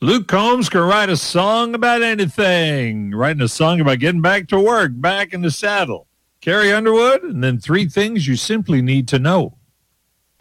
Luke Combs can write a song about anything. Writing a song about getting back to work, back in the saddle. Carrie Underwood, and then 3 things you simply need to know.